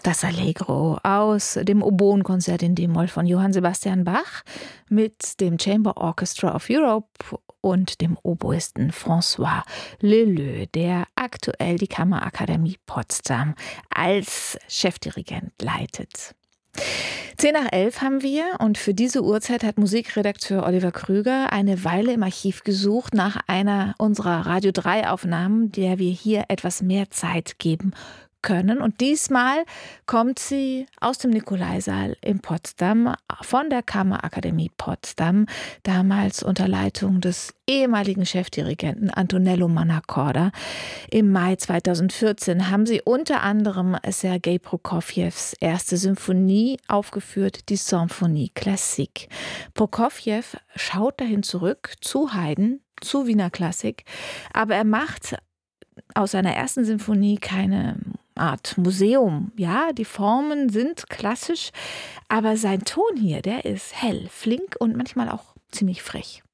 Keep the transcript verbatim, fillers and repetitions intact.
Das Allegro aus dem Oboenkonzert in D-Moll von Johann Sebastian Bach mit dem Chamber Orchestra of Europe und dem Oboisten François Leleux, der aktuell die Kammerakademie Potsdam als Chefdirigent leitet. Zehn nach elf haben wir und für diese Uhrzeit hat Musikredakteur Oliver Krüger eine Weile im Archiv gesucht nach einer unserer Radio drei Aufnahmen, der wir hier etwas mehr Zeit geben können. Und diesmal kommt sie aus dem Nikolaisaal in Potsdam von der Kammerakademie Potsdam, damals unter Leitung des ehemaligen Chefdirigenten Antonello Mannacorda. Im Mai zweitausendvierzehn haben sie unter anderem Sergei Prokofjews erste Symphonie aufgeführt, die Symphonie Classique. Prokofjew schaut dahin zurück zu Haydn, zu Wiener Klassik, aber er macht aus seiner ersten Symphonie keine Art Museum. Ja, die Formen sind klassisch, aber sein Ton hier, der ist hell, flink und manchmal auch ziemlich frech.